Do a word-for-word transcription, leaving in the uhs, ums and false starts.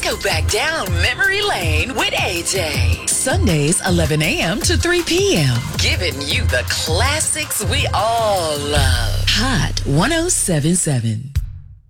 go back down memory lane with A J. Sundays, eleven a.m. to three p.m. Giving you the classics we all love. Hot one oh seven point seven.